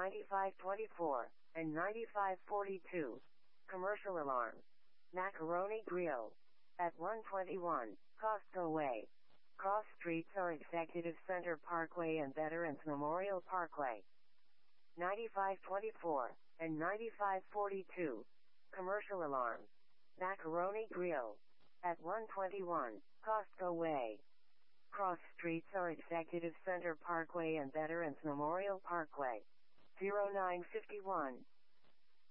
9524, and 9542. Commercial alarm. Macaroni Grill. At 121, Costco Way. Cross streets are Executive Center Parkway and Veterans Memorial Parkway. 9524, and 9542. Commercial alarm. Macaroni Grill. At 121, Costco Way. Cross streets are Executive Center Parkway and Veterans Memorial Parkway. 0951,